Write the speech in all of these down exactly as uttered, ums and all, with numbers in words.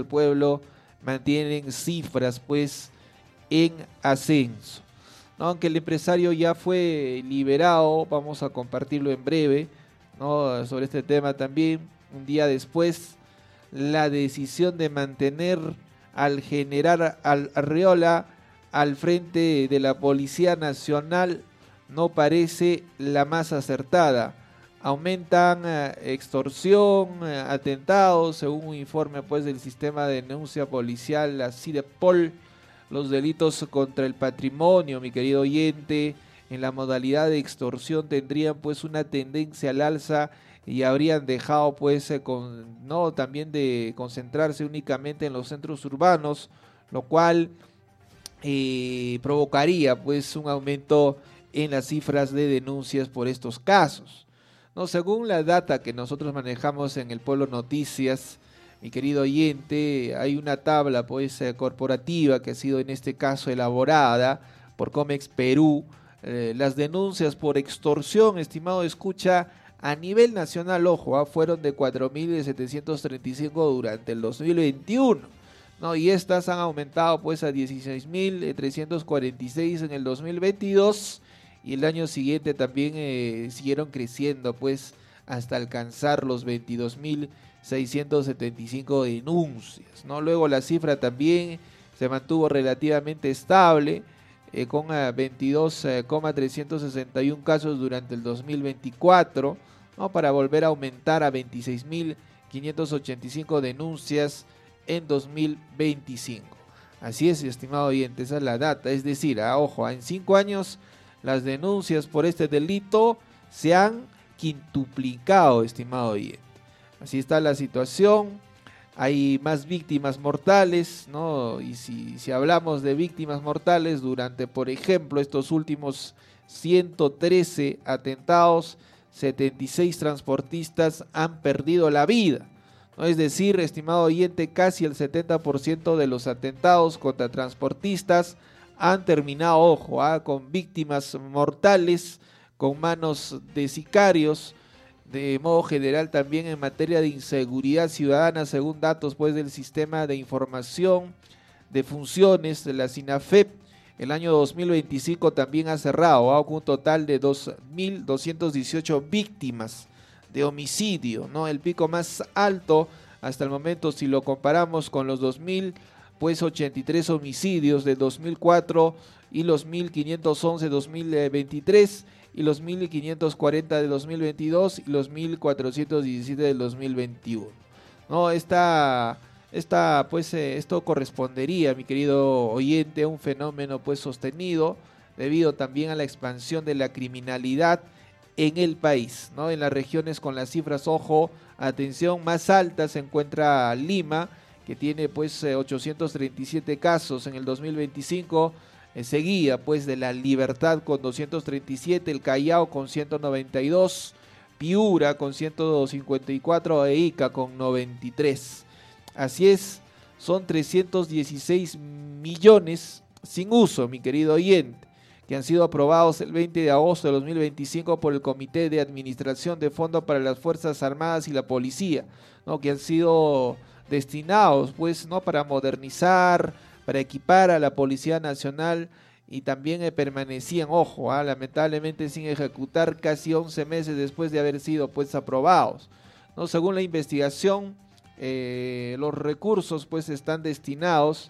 del pueblo mantienen cifras pues en ascenso, ¿no? Aunque el empresario ya fue liberado, vamos a compartirlo en breve, ¿no? Sobre este tema también. Un día después, la decisión de mantener al general Arriola al frente de la Policía Nacional no parece la más acertada. Aumentan eh, extorsión, eh, atentados, según un informe pues del sistema de denuncia policial, la CIDEPOL, los delitos contra el patrimonio, mi querido oyente, en la modalidad de extorsión tendrían pues una tendencia al alza y habrían dejado pues eh, con, no también de concentrarse únicamente en los centros urbanos, lo cual eh, provocaría pues un aumento en las cifras de denuncias por estos casos. No, según la data que nosotros manejamos en el Pueblo Noticias, mi querido oyente, hay una tabla pues eh, corporativa que ha sido en este caso elaborada por Comex Perú. Eh, las denuncias por extorsión, estimado escucha, a nivel nacional, ojo, ah, fueron de cuatro mil setecientos treinta y cinco durante el dos mil veintiuno, ¿no? Y estas han aumentado pues a dieciséis mil trescientos cuarenta y seis en el dos mil veintidós. Y el año siguiente también eh, siguieron creciendo pues hasta alcanzar los veintidós mil seiscientos setenta y cinco denuncias, ¿no? Luego la cifra también se mantuvo relativamente estable eh, con uh, veintidós mil trescientos sesenta y uno casos durante el dos mil veinticuatro, ¿no? Para volver a aumentar a veintiséis mil quinientos ochenta y cinco denuncias en dos mil veinticinco. Así es, estimado oyente, esa es la data, es decir, ah, ojo, en cinco años las denuncias por este delito se han quintuplicado, estimado oyente. Así está la situación, hay más víctimas mortales, ¿no? Y si, si hablamos de víctimas mortales, durante, por ejemplo, estos últimos ciento trece atentados, setenta y seis transportistas han perdido la vida, ¿no? Es decir, estimado oyente, casi el setenta por ciento de los atentados contra transportistas han terminado, ojo, ¿eh? con víctimas mortales, con manos de sicarios. De modo general, también en materia de inseguridad ciudadana, según datos pues del Sistema de Información de Funciones de la SINAFEP, el año dos mil veinticinco también ha cerrado, ¿eh? con un total de dos mil doscientas dieciocho víctimas de homicidio, ¿no? El pico más alto hasta el momento, si lo comparamos con los dos mil pues ochenta y tres homicidios de dos mil cuatro y los mil quinientos once de dos mil veintitrés y los mil quinientos cuarenta de dos mil veintidós y los mil cuatrocientos diecisiete del dos mil veintiuno. No, esta, esta pues eh, esto correspondería, mi querido oyente, a un fenómeno pues sostenido debido también a la expansión de la criminalidad en el país, ¿no? En las regiones con las cifras, ojo, atención, más altas se encuentra Lima, que tiene pues ochocientos treinta y siete casos en el dos mil veinticinco, eh, seguía pues de La Libertad con doscientos treinta y siete, el Callao con ciento noventa y dos, Piura con ciento cincuenta y cuatro e Ica con noventa y tres. Así es, son trescientos dieciséis millones sin uso, mi querido oyente, que han sido aprobados el veinte de agosto de dos mil veinticinco por el Comité de Administración de Fondo para las Fuerzas Armadas y la Policía, ¿no? Que han sido destinados pues no para modernizar, para equipar a la Policía Nacional, y también eh, permanecían, ojo, ¿eh? lamentablemente sin ejecutar casi once meses después de haber sido pues aprobados, ¿no? Según la investigación, eh, los recursos pues están destinados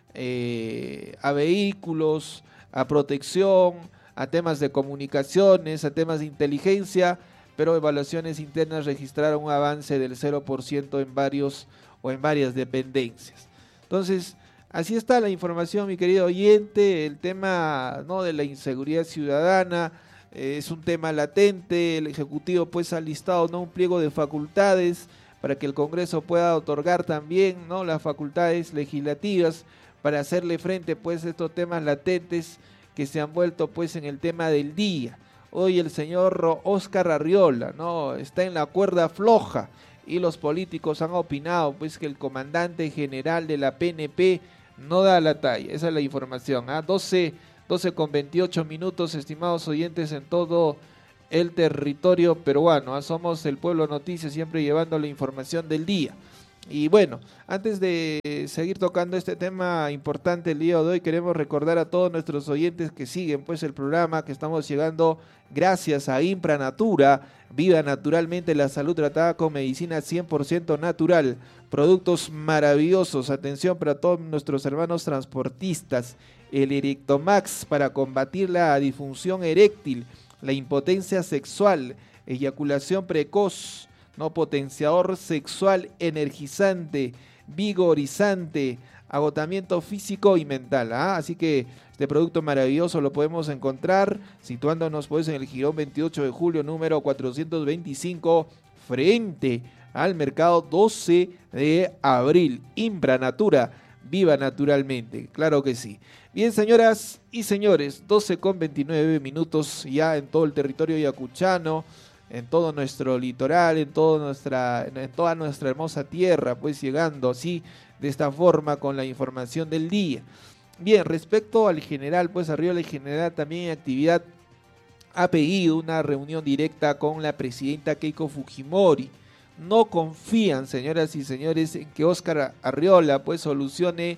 eh, a vehículos, a protección, a temas de comunicaciones, a temas de inteligencia, pero evaluaciones internas registraron un avance del cero por ciento en varios o en varias dependencias. Entonces, así está la información, mi querido oyente. El tema, ¿no?, de la inseguridad ciudadana eh, es un tema latente. El Ejecutivo pues ha listado, ¿no?, un pliego de facultades para que el Congreso pueda otorgar también, ¿no?, las facultades legislativas para hacerle frente pues a estos temas latentes que se han vuelto pues en el tema del día. Hoy el señor Óscar Arriola, ¿no?, está en la cuerda floja, y los políticos han opinado pues que el comandante general de la P N P no da la talla. Esa es la información, ¿eh? doce, doce con veintiocho minutos, estimados oyentes, en todo el territorio peruano, ¿eh? Somos el Pueblo Noticias, siempre llevando la información del día. Y bueno, antes de seguir tocando este tema importante el día de hoy, queremos recordar a todos nuestros oyentes que siguen pues el programa, que estamos llegando gracias a Impra Natura. Viva naturalmente la salud tratada con medicina cien por ciento natural, productos maravillosos. Atención para todos nuestros hermanos transportistas, el Erectomax para combatir la disfunción eréctil, la impotencia sexual, eyaculación precoz, no potenciador sexual energizante, vigorizante, agotamiento físico y mental. ¿ah? Así que este producto maravilloso lo podemos encontrar situándonos pues en el Jirón veintiocho de julio número cuatrocientos veinticinco frente al mercado doce de abril. Impra Natura, viva naturalmente, claro que sí. Bien, señoras y señores, doce con veintinueve minutos ya en todo el territorio yacuchano, en todo nuestro litoral, en, todo nuestra, en toda nuestra hermosa tierra, pues llegando así, de esta forma, con la información del día. Bien, respecto al general, pues Arriola, el general también en actividad ha pedido una reunión directa con la presidenta Keiko Fujimori. No confían, señoras y señores, en que Óscar Arriola pues solucione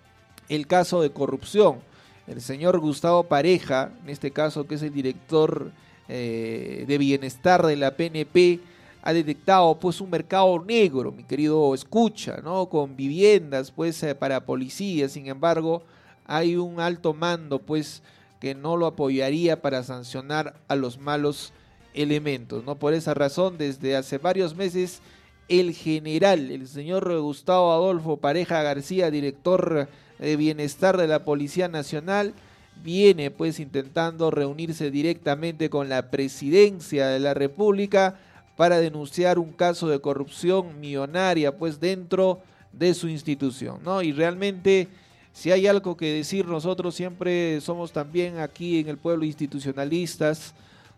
el caso de corrupción. El señor Gustavo Pareja, en este caso que es el director Eh, de bienestar de la P N P, ha detectado pues un mercado negro, mi querido escucha, ¿no? Con viviendas pues eh, para policías. Sin embargo, hay un alto mando pues que no lo apoyaría para sancionar a los malos elementos, ¿no? Por esa razón, desde hace varios meses, el general, el señor Gustavo Adolfo Pareja García, director de bienestar de la Policía Nacional, viene pues intentando reunirse directamente con la presidencia de la República para denunciar un caso de corrupción millonaria pues dentro de su institución, ¿no? Y realmente, si hay algo que decir, nosotros siempre somos también aquí en el pueblo institucionalistas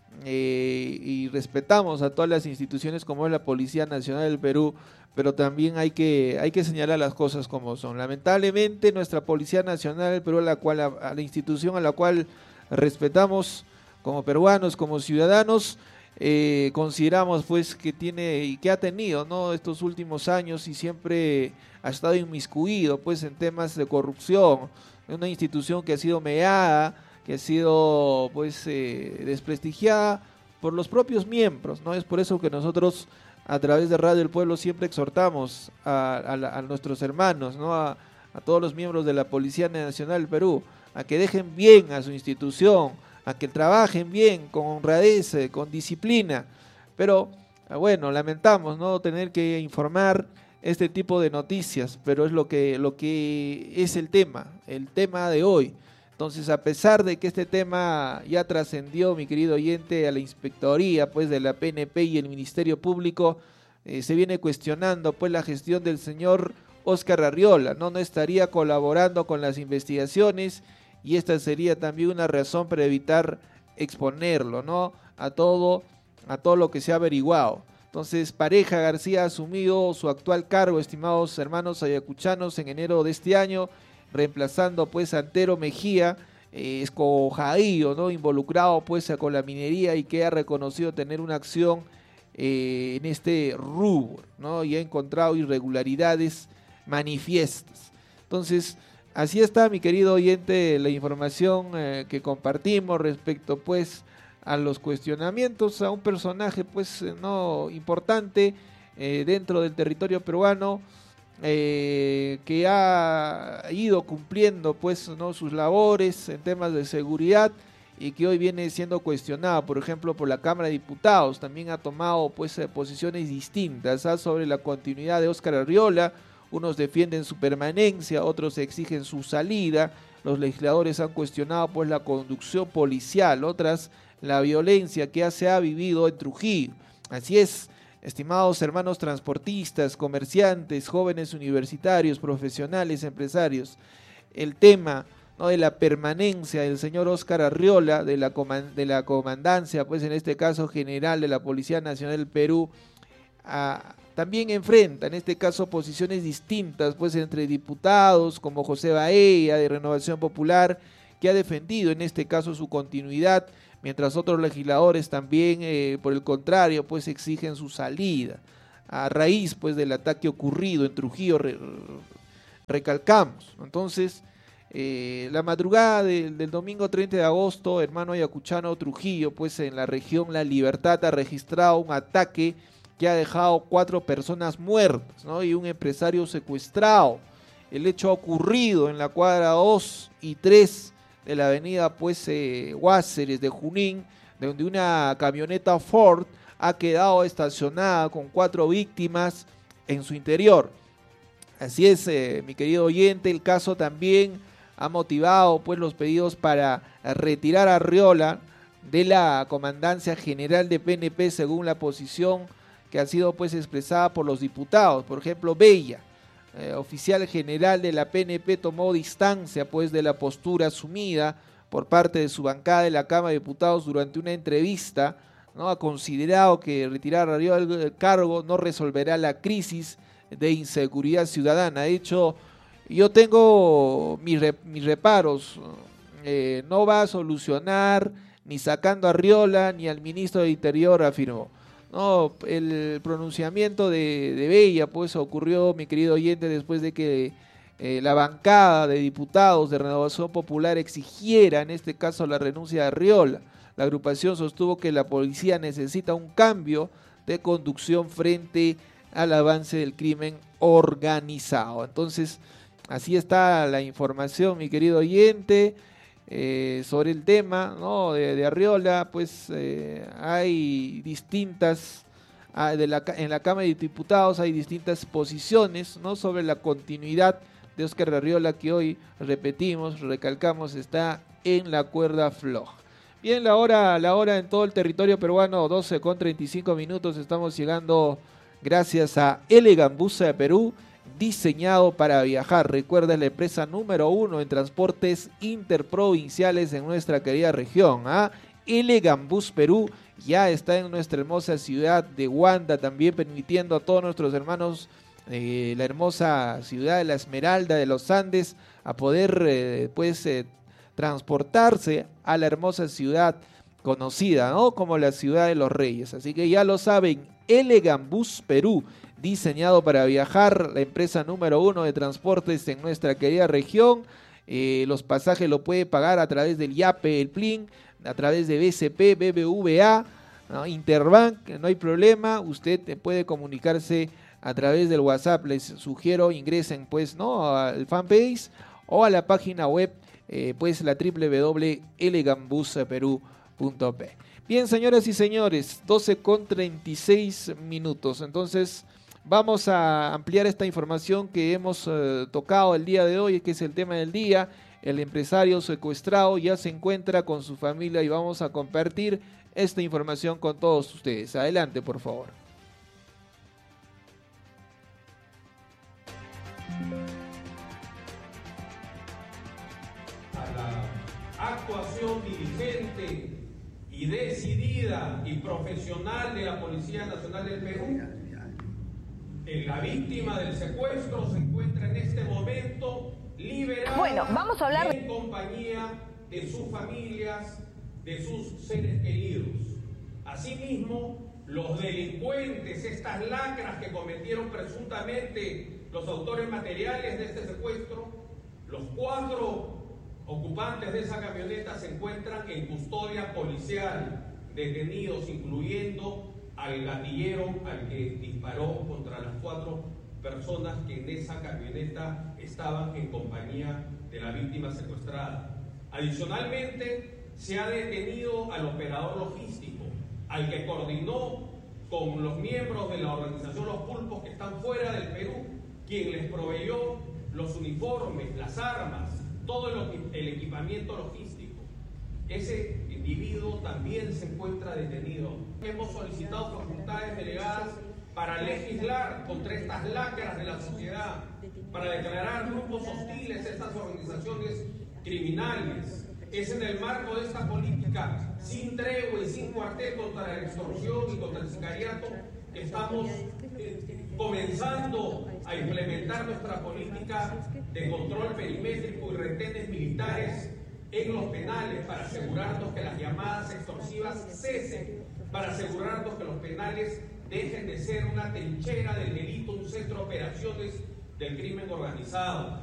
eh, y respetamos a todas las instituciones como es la Policía Nacional del Perú, pero también hay que, hay que señalar las cosas como son. Lamentablemente nuestra Policía Nacional del Perú, a la, cual, a, a la institución a la cual respetamos como peruanos, como ciudadanos, eh, consideramos pues que tiene y que ha tenido, ¿no? estos últimos años y siempre ha estado inmiscuido pues en temas de corrupción, una institución que ha sido meada, que ha sido pues eh, desprestigiada por los propios miembros, ¿no? Es por eso que nosotros a través de Radio El Pueblo siempre exhortamos a, a, a nuestros hermanos, ¿no? a, a todos los miembros de la Policía Nacional del Perú, a que dejen bien a su institución, a que trabajen bien, con honradez, con disciplina. Pero bueno, lamentamos no tener que informar este tipo de noticias, pero es lo que, lo que es el tema, el tema de hoy. Entonces, a pesar de que este tema ya trascendió, mi querido oyente, a la inspectoría pues de la P N P y el Ministerio Público, eh, se viene cuestionando pues la gestión del señor Óscar Arriola, ¿no? No estaría colaborando con las investigaciones y esta sería también una razón para evitar exponerlo, ¿no? A todo, a todo lo que se ha averiguado. Entonces, Pareja García ha asumido su actual cargo, estimados hermanos ayacuchanos, en enero de este año, reemplazando pues a Antero Mejía, eh, escojadillo, ¿no? involucrado pues con la minería y que ha reconocido tener una acción eh, en este rubro, ¿no? y ha encontrado irregularidades manifiestas. Entonces, así está, mi querido oyente, la información eh, que compartimos respecto pues a los cuestionamientos a un personaje pues no importante eh, dentro del territorio peruano, Eh, que ha ido cumpliendo pues no sus labores en temas de seguridad y que hoy viene siendo cuestionado, por ejemplo, por la Cámara de Diputados. También ha tomado pues posiciones distintas ¿ah? sobre la continuidad de Óscar Arriola. Unos defienden su permanencia, otros exigen su salida. Los legisladores han cuestionado pues la conducción policial, otras la violencia que ya se ha vivido en Trujillo. Así es, estimados hermanos transportistas, comerciantes, jóvenes universitarios, profesionales, empresarios, el tema ¿no? de la permanencia del señor Óscar Arriola, de la, comand de la comandancia, pues en este caso general de la Policía Nacional del Perú, a, también enfrenta en este caso posiciones distintas, pues entre diputados como José Baella de Renovación Popular, que ha defendido en este caso su continuidad, mientras otros legisladores también, eh, por el contrario, pues exigen su salida. a raíz pues del ataque ocurrido en Trujillo, re, recalcamos. Entonces, eh, la madrugada de, del domingo treinta de agosto, hermano ayacuchano Trujillo, pues en la región La Libertad ha registrado un ataque que ha dejado cuatro personas muertas, ¿no? Y un empresario secuestrado. El hecho ha ocurrido en la cuadra dos y tres de la avenida pues eh, Guáceres de Junín, donde una camioneta Ford ha quedado estacionada con cuatro víctimas en su interior. Así es, eh, mi querido oyente, el caso también ha motivado pues los pedidos para retirar a Arriola de la Comandancia General de P N P, según la posición que ha sido pues expresada por los diputados. Por ejemplo, Bella, eh, oficial general de la P N P, tomó distancia pues de la postura asumida por parte de su bancada de la Cámara de Diputados durante una entrevista, ¿no? Ha considerado que retirar a Arriola del cargo no resolverá la crisis de inseguridad ciudadana. De hecho, yo tengo mis, rep mis reparos, eh, no va a solucionar ni sacando a Arriola ni al ministro de Interior, afirmó. No, el pronunciamiento de, de Bella pues ocurrió, mi querido oyente, después de que eh, la bancada de diputados de Renovación Popular exigiera en este caso la renuncia de Arriola. La agrupación sostuvo que la policía necesita un cambio de conducción frente al avance del crimen organizado. Entonces, así está la información, mi querido oyente, eh, sobre el tema, ¿no? de, de Arriola. Pues eh, hay distintas, de la, en la Cámara de Diputados hay distintas posiciones, ¿no? sobre la continuidad de Óscar Arriola, que hoy repetimos, recalcamos, está en la cuerda floja. Bien, la hora, la hora en todo el territorio peruano, doce con treinta y cinco minutos, estamos llegando gracias a Elegant Bus de Perú, diseñado para viajar. Recuerda, la empresa número uno en transportes interprovinciales en nuestra querida región. ¿ah? Elegant Bus Perú ya está en nuestra hermosa ciudad de Huanta, también permitiendo a todos nuestros hermanos eh, la hermosa ciudad de La Esmeralda de los Andes a poder eh, pues eh, transportarse a la hermosa ciudad conocida, ¿no? como la ciudad de los Reyes. Así que ya lo saben, Elegant Bus Perú, diseñado para viajar, la empresa número uno de transportes en nuestra querida región. Eh, los pasajes lo puede pagar a través del YAPE, el Plin, a través de B C P, B B V A, ¿no? Interbank, no hay problema. Usted puede comunicarse a través del WhatsApp. Les sugiero ingresen pues no al fanpage o a la página web, eh, pues la doble u doble u doble u punto elegant bus perú punto p. Bien, señoras y señores, doce con treinta y seis minutos. Entonces, vamos a ampliar esta información que hemos eh, tocado el día de hoy, que es el tema del día. El empresario secuestrado ya se encuentra con su familia y vamos a compartir esta información con todos ustedes. Adelante, por favor. A la actuación diligente y decidida y profesional de la Policía Nacional del Perú, la víctima del secuestro se encuentra en este momento liberada, bueno, vamos a hablar en compañía de sus familias, de sus seres queridos. Asimismo, los delincuentes, estas lacras que cometieron presuntamente los autores materiales de este secuestro, los cuatro ocupantes de esa camioneta se encuentran en custodia policial, detenidos, incluyendo al gatillero al que disparó contra las cuatro personas que en esa camioneta estaban en compañía de la víctima secuestrada. Adicionalmente, se ha detenido al operador logístico, al que coordinó con los miembros de la organización Los Pulpos que están fuera del Perú, quien les proveyó los uniformes, las armas, todo el equipamiento logístico. Ese individuo también se encuentra detenido. Hemos solicitado facultades delegadas para legislar contra estas lacras de la sociedad, para declarar grupos hostiles a estas organizaciones criminales. Es en el marco de esta política sin tregua y sin cuartel contra la extorsión y contra el sicariato que estamos eh, comenzando a implementar nuestra política de control perimétrico y retenes militares en los penales para asegurarnos que las llamadas extorsivas cesen, para asegurarnos que los penales dejen de ser una trinchera del delito, un centro de operaciones del crimen organizado.